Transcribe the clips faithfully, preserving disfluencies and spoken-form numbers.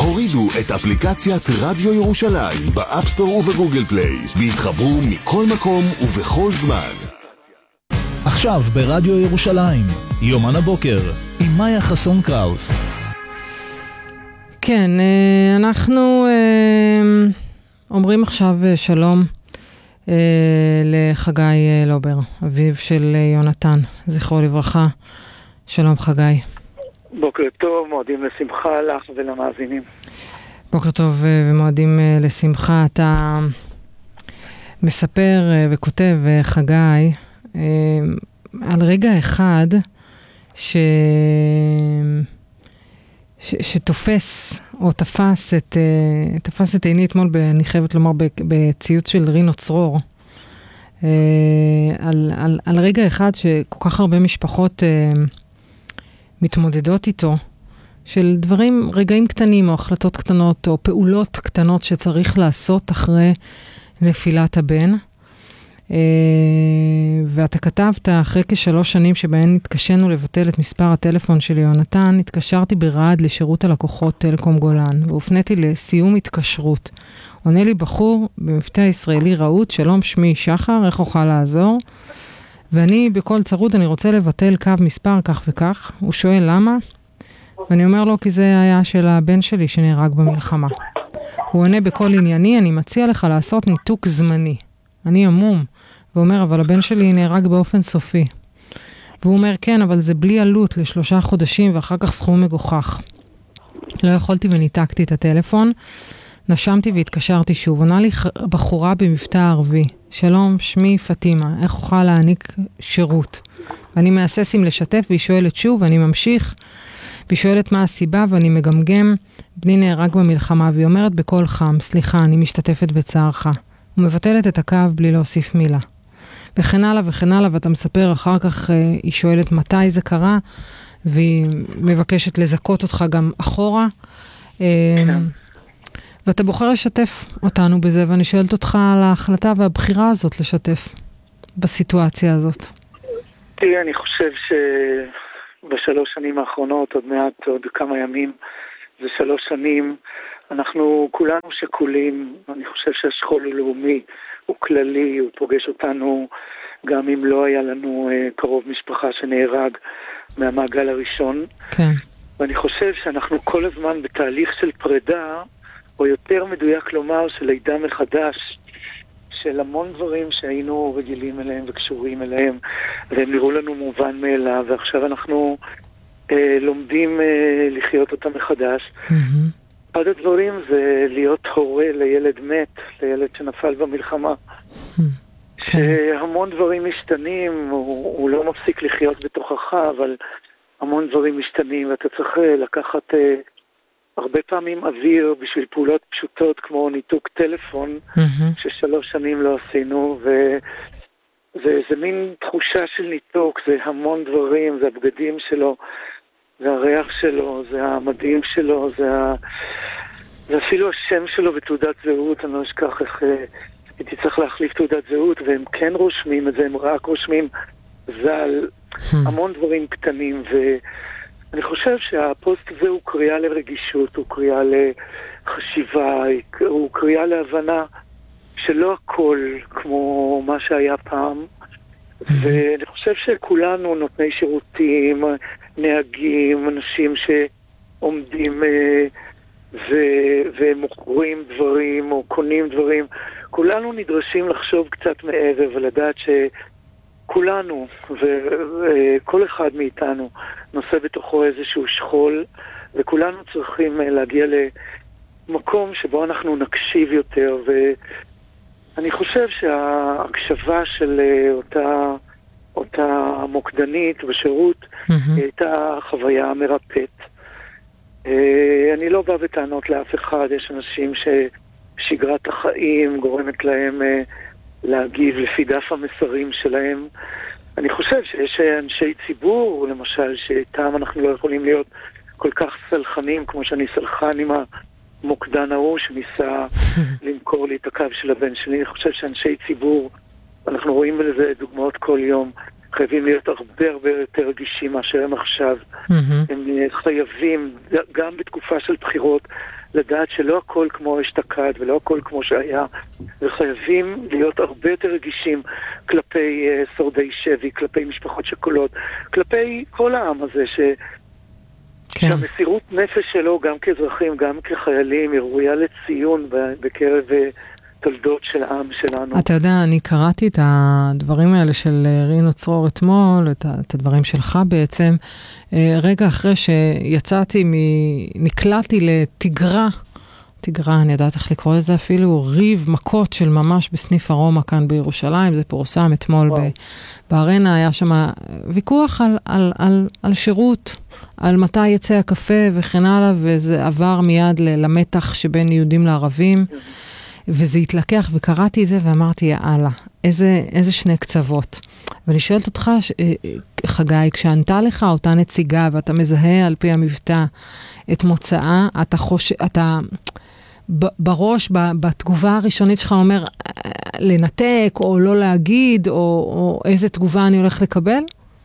הורידו את אפליקציית רדיו ירושלים באפסטור ובגוגל פליי והתחברו מכל מקום ובכל זמן. עכשיו ברדיו ירושלים, יומן הבוקר, עם מאיה חסון קראוס. כן, אנחנו אומרים עכשיו שלום לחגי לובר, אביו של יונתן, זכרו לברכה. שלום חגי. בוקר טוב, מועדים לשמחה לך ולמאזינים. בוקר טוב ומועדים לשמחה. אתה מספר וכותב, חגי, על רגע אחד ש... ש... שתופס או תפס את, תפס את עיני אתמול, ב... אני חייבת לומר, בציוץ של רינו צרור, על, על, על רגע אחד שכל כך הרבה משפחות מתמודדות איתו, של דברים, רגעים קטנים או החלטות קטנות או פעולות קטנות שצריך לעשות אחרי נפילת הבן. ואתה כתבת, אחרי כשלוש שנים שבהן התקשנו לבטל את מספר הטלפון של יונתן, התקשרתי ברעד לשירות הלקוחות טלקום גולן, והופניתי לסיום התקשרות. עונה לי בחור במבטא ישראלי רעות, שלום שמי שחר, איך אוכל לעזור? ואני בכל צרוד, אני רוצה לבטל קו מספר כך וכך. הוא שואל למה? ואני אומר לו, כי זה היה של הבן שלי שנהרג במלחמה. הוא עונה בכל ענייני, אני מציע לך לעשות ניתוק זמני. אני עמום. והוא אומר, אבל הבן שלי נהרג באופן סופי. והוא אומר, כן, אבל זה בלי עלות לשלושה חודשים ואחר כך סכום מגוחך. לא יכולתי וניתקתי את הטלפון. נשמתי והתקשרתי שוב. עונה לי בחורה במבטא ערבי. שלום, שמי פטימה, איך אוכל להעניק שירות? ואני מאסס אם לשתף, והיא שואלת שוב, ואני ממשיך, והיא שואלת מה הסיבה, ואני מגמגם, בני נהרג במלחמה, והיא אומרת בקול חם, סליחה, אני משתתפת בצערך. ומבטלת את הקו בלי להוסיף מילה. וכן הלאה וכן הלאה, ואתה מספר אחר כך, היא שואלת מתי זה קרה, והיא מבקשת לזכות אותך גם אחורה. כן. ואתה בוחר לשתף אותנו בזה, ואני שואלת אותך על ההחלטה והבחירה הזאת לשתף בסיטואציה הזאת. תראי, אני חושב שבשלוש שנים האחרונות, עוד מעט, עוד כמה ימים, זה שלוש שנים, אנחנו כולנו שקולים. אני חושב שהשכול הוא לאומי, הוא כללי, הוא פוגש אותנו גם אם לא היה לנו קרוב משפחה שנהרג מהמעגל הראשון. כן. ואני חושב שאנחנו כל הזמן בתהליך של פרידה, או יותר מדויק לומר של לידה מחדש, של המון דברים שהיינו רגילים אליהם וקשורים אליהם, והם נראו לנו מובן מאליו, ועכשיו אנחנו אה, לומדים אה, לחיות אותם מחדש. Mm-hmm. אחד הדברים זה להיות הורה לילד מת, לילד שנפל במלחמה. Mm-hmm. שהמון דברים משתנים, הוא, הוא לא מפסיק לחיות בתוכך, אבל המון דברים משתנים, ואתה צריך לקחת... אה, הרבה פעמים אוויר בשביל פעולות פשוטות כמו ניתוק טלפון, mm-hmm. ששלוש שנים לא עשינו, וזה זה מין תחושה של ניתוק, זה המון דברים, זה הבגדים שלו, זה הריח שלו, זה המדים שלו, זה, ה... זה אפילו השם שלו בתעודת זהות. אני לא אשכח איך הייתי צריך להחליף תעודת זהות, והם כן רושמים את זה, הם רק רושמים זל, mm-hmm. המון דברים קטנים, ו... אני חושב שהפוסט הזה הוא קריאה לרגישות, הוא קריאה לחשיבה, הוא קריאה להבנה שלא הכל כמו מה שהיה פעם. ואני חושב שכולנו נותני שירותים, נהגים, אנשים שעומדים ו- ומוכרים דברים או קונים דברים, כולנו נדרשים לחשוב קצת מעבר ולדעת ש... כולנו וכל אחד מאיתנו נושא בתוכו איזשהו שכול, וכולנו צריכים להגיע למקום שבו אנחנו נקשיב יותר, ואני חושב שההקשבה של אותה, אותה מוקדנית בשירות mm-hmm. הייתה חוויה מרפאת. אני לא בא בטענות לאף אחד, יש אנשים ששגרת החיים גורמת להם להגיב לפי דף המסרים שלהם. אני חושב שיש אנשי ציבור, למשל, שאיתם אנחנו לא יכולים להיות כל כך סלחנים, כמו שאני סלחן עם המוקדן ההוא שניסה למכור לי את הקו של הבן שלי. אני חושב שאנשי ציבור, אנחנו רואים בזה דוגמאות כל יום, חייבים להיות הרבה הרבה יותר רגישים מאשר הם עכשיו. הם חייבים, גם בתקופה של בחירות, לדעת שלא הכל כמו אשתקד ולא הכל כמו שהיה, וחייבים להיות הרבה יותר רגישים כלפי uh, שורדי שבי, כלפי משפחות שכולות, כלפי כל העם הזה ש... כן. שהמסירות נפש שלו גם כאזרחים, גם כחיילים, היא ראויה לציון בקרב תולדות של העם שלנו. אתה יודע, אני קראתי את הדברים האלה של רינו צרור אתמול, את, את הדברים שלך בעצם, רגע אחרי שיצאתי, מ... נקלעתי לתגרה, תגרה, אני יודעת איך לקרוא לזה אפילו, ריב מכות של ממש בסניף הרומא כאן בירושלים, זה פורסם אתמול ב... בארנה, היה שם ויכוח על, על, על, על שירות, על מתי יצא הקפה וכן הלאה, וזה עבר מיד למתח שבין יהודים לערבים, וזה התלקח, וקראתי את זה ואמרתי, יאללה, איזה, איזה שני קצוות. ואני שואלת אותך, חגי, כשענתה לך אותה נציגה, ואתה מזהה על פי המבטא את מוצאה, אתה חושב, אתה בראש, בתגובה הראשונית שלך אומר, לנתק או לא להגיד, או, או איזה תגובה אני הולך לקבל?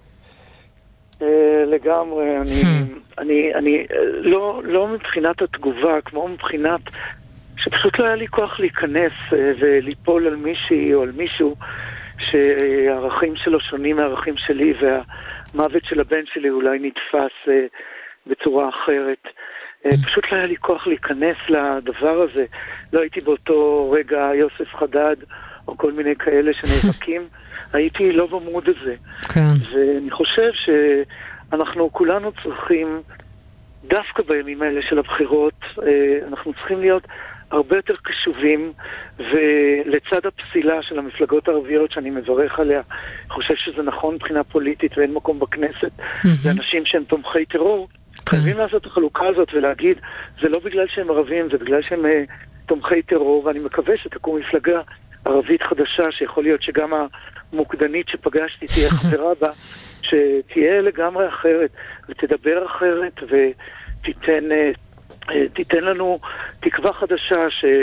לגמרי, אני, אני, אני, לא, לא מבחינת התגובה, כמו מבחינת שפשוט לא היה לי כוח להיכנס וליפול על מישהי או על מישהו שהערכים שלו שונים מהערכים שלי, והמוות של הבן שלי אולי נתפס בצורה אחרת. פשוט לא היה לי כוח להיכנס לדבר הזה. לא הייתי באותו רגע יוסף חדד או כל מיני כאלה שנאבקים. הייתי לא במוד הזה. כן. ואני חושב שאנחנו כולנו צריכים, דווקא בימים האלה של הבחירות, אנחנו צריכים להיות הרבה יותר קשובים, ולצד הפסילה של המפלגות הערביות שאני מברך עליה, אני חושב שזה נכון מבחינה פוליטית ואין מקום בכנסת, זה אנשים שהם תומכי טרור, חייבים לעשות את החלוקה הזאת ולהגיד, זה לא בגלל שהם ערבים, זה בגלל שהם תומכי טרור, ואני מקווה שתקום מפלגה ערבית חדשה, שיכול להיות שגם המוקדנית שפגשתי תהיה חברה בה, שתהיה לגמרי אחרת, ותדבר אחרת, ותיתן תיתן לנו תקווה חדשה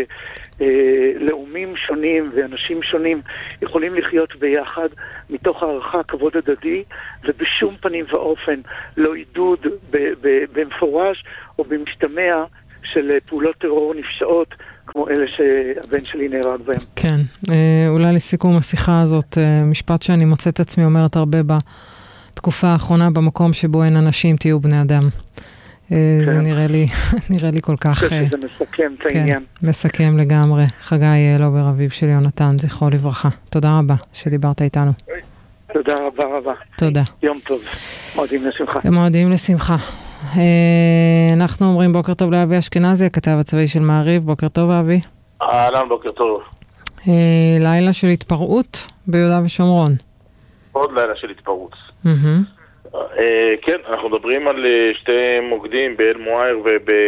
שלאומים שונים ואנשים שונים יכולים לחיות ביחד מתוך הערכה, כבוד הדדי, ובשום פנים ואופן לא עידוד במפורש או במשתמע של פעולות טרור נפשעות כמו אלה שהבן שלי נהרג בהם. כן, אולי לסיכום השיחה הזאת, משפט שאני מוצאת עצמי אומרת הרבה בתקופה האחרונה, במקום שבו אין אנשים תהיו בני אדם. זה נראה לי, נראה לי כל כך... זה מסכם את העניין. מסכם לגמרי. חגי לובר, אביו של יונתן, זכרו לברכה. תודה רבה שדיברת איתנו. תודה רבה רבה. תודה. יום טוב. מועדים לשמחה. מועדים לשמחה. אנחנו אומרים בוקר טוב לאבי אשכנזי, הכתב הצבאי של מעריב. בוקר טוב, אבי. אהלן, בוקר טוב. לילה של התפרעות ביהודה ושומרון. עוד לילה של התפרעות. כן, אנחנו מדברים על שתי מוקדים באל מוער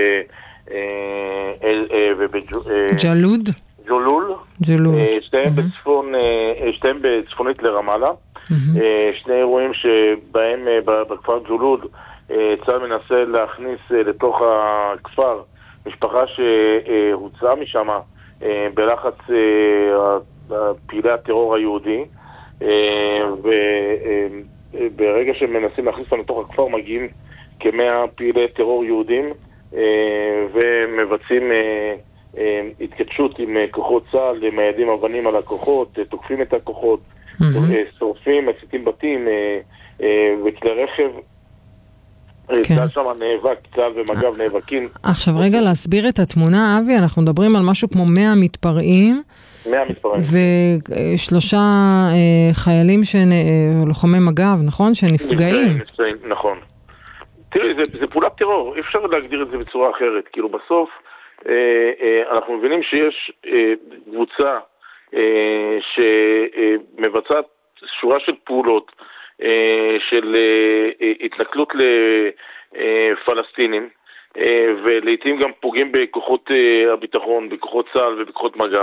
ובג'לוד ג'לול, שתיהם בצפון, שתיהם בצפונית לרמאללה. שני אירועים שבהם בכפר ג'לוד צה"ל מנסה להכניס לתוך הכפר משפחה שהוצאה משם בלחץ פעילי הטרור היהודי, וברגע שהם מנסים להכניס אותם לתוך הכפר מגיעים כמאה פעילי טרור יהודים ומבצעים התקדשות עם כוחות צה"ל, מיידים אבנים על הכוחות, תוקפים את הכוחות, שורפים, מציתים בתים וכלי רכב. צה"ל שם נאבק, צה"ל ומג"ב נאבקים. עכשיו רגע להסביר את התמונה, אבי, אנחנו מדברים על משהו כמו מאה מתפרעים, מאה מתפרעים. ושלושה חיילים, לוחמי מג"ב, נכון? שנפגעים. נכון. תראי, זה פעולת טרור, אי אפשר להגדיר את זה בצורה אחרת. כאילו בסוף אנחנו מבינים שיש קבוצה שמבצעת שורה של פעולות של התנכלות לפלסטינים, ולעיתים גם פוגעים בכוחות הביטחון, בכוחות צה"ל ובכוחות מג"ב,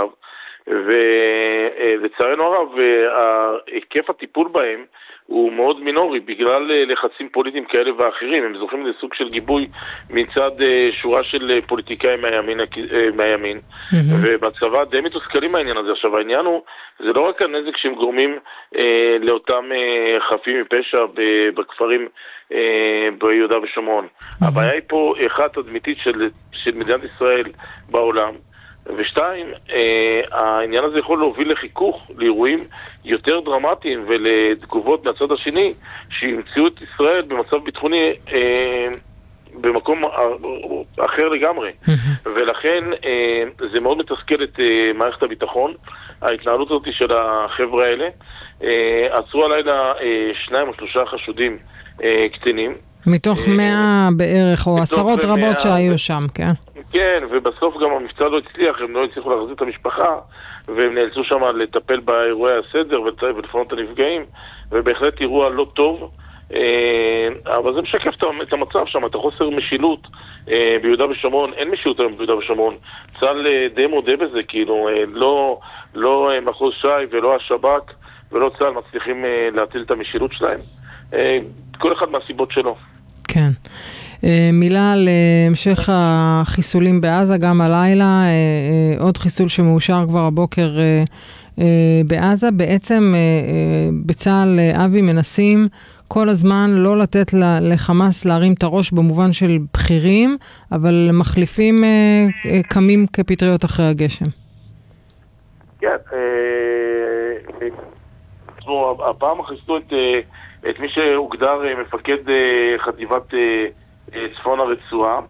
ולצערנו הרב היקף הטיפול בהם הוא מאוד מינורי בגלל לחצים פוליטיים כאלה ואחרים. הם זוכים לסוג של גיבוי מצד שורה של פוליטיקאים מהימין, מהימין. Mm-hmm. ובצבא די מתוסכלים העניין הזה. עכשיו העניין הוא, זה לא רק הנזק שהם גורמים אה, לאותם אה, חפים מפשע בכפרים ביהודה ושומרון. הבעיה היא פה אחת תדמיתית של, של מדינת ישראל בעולם, ושתיים, העניין הזה יכול להוביל לחיכוך, לאירועים יותר דרמטיים ולתגובות מהצד השני, שימצאו את ישראל במצב ביטחוני במקום אחר לגמרי. ולכן זה מאוד מתסכל את מערכת הביטחון, ההתנהלות הזאת של החבר'ה האלה. עצרו הלילה שניים או שלושה חשודים קטנים. מתוך מאה בערך, או עשרות רבות שהיו שם, כן. כן, ובסוף גם המבצע לא הצליח, הם לא הצליחו להחזיר את המשפחה, והם נאלצו שם לטפל באירועי הסדר ולפנות את הנפגעים, ובהחלט אירוע לא טוב, אבל זה משקף את המצב שם, את החוסר משילות ביהודה ושומרון. אין משילות היום ביהודה ושומרון. צה"ל די מודה בזה, כאילו, לא, לא מחוז ש"י ולא השב"כ ולא צה"ל מצליחים להטיל את המשילות שלהם. כל אחד מהסיבות שלו. כן. מילה על המשך החיסולים בעזה, גם הלילה, עוד חיסול שמאושר כבר הבוקר בעזה. בעצם בצה"ל אבי מנסים כל הזמן לא לתת לחמאס להרים את הראש במובן של בכירים, אבל מחליפים קמים כפטריות אחרי הגשם. כן. הפעם חיסלו את... את מי שהוגדר מפקד חטיבת צפון הרצועה,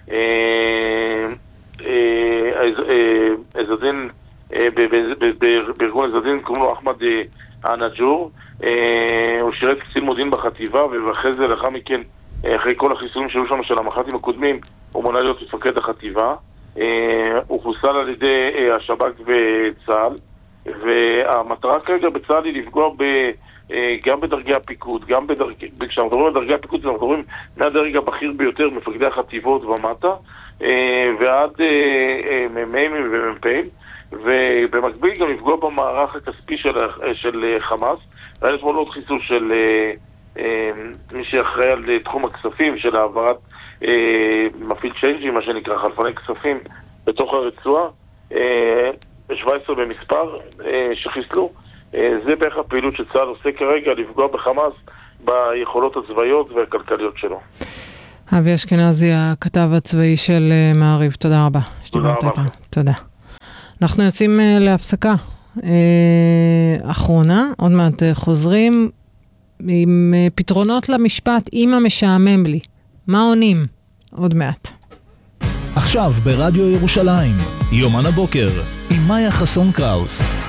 עזדין, בארגון עזדין קוראים לו אחמד הנג'ור. הוא שירת קצין מודיעין בחטיבה, ואחרי זה, לאחר מכן, אחרי כל החיסולים שהיו שם של המח"טים הקודמים, הוא מונה להיות מפקד החטיבה. הוא חוסל על ידי השב"כ וצה"ל, והמטרה כרגע בצה"ל היא לפגוע ב... גם בדרגי הפיקוד, גם בדרגי, כשאנחנו מדברים על דרגי הפיקוד, אנחנו מדברים מהדרג הבכיר ביותר, מפקדי החטיבות ומטה, ועד מ"מים ומ"פים, ובמקביל גם לפגוע במערך הכספי של, של חמאס. והיה אתמול עוד חיסול של מי שאחראי על תחום הכספים, של העברת מפעיל צ'יינג'ים, מה שנקרא חלפני כספים, בתוך הרצועה, שבע עשרה במספר שחיסלו. זה בערך הפעילות שצה"ל עושה כרגע, לפגוע בחמאס ביכולות הצבאיות והכלכליות שלו. אבי אשכנזי, הכתב הצבאי של מעריב, תודה רבה. תודה רבה. תודה. אנחנו יוצאים להפסקה אחרונה, עוד מעט חוזרים עם פתרונות למשפט, אמא משעמם לי. מה עונים? עוד מעט. עכשיו ברדיו ירושלים, יומן הבוקר, עם מאיה חסון קראוס.